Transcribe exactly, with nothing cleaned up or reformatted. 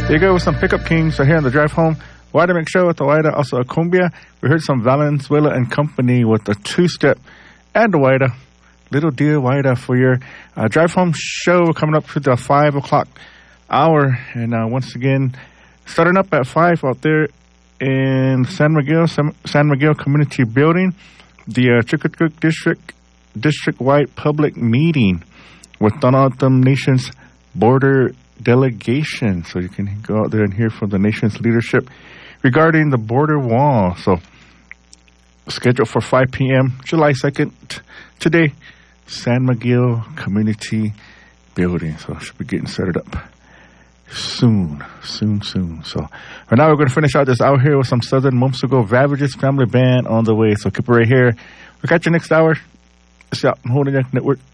There you go with some Pickup Kings right here on the drive home. Wida McShow with the Wida, also a cumbia. We heard some Valenzuela and Company with the two-step and the Wida. Little dear Wida for your uh, drive home show coming up to the five o'clock hour. And uh, once again, starting up at five out there in San Miguel, San, San Miguel Community Building, the uh, Chickacook District, district-wide public meeting with Donaldum Nation's border delegation. So you can go out there and hear from the nation's leadership regarding the border wall. So scheduled for five p.m. July second today, San Miguel Community Building. So should be getting started up soon, soon, soon. So right now we're going to finish out this hour here with some Southern Momsigo Ravages Family Band on the way. So keep it right here. We'll catch you next hour. It's out on Holding Network.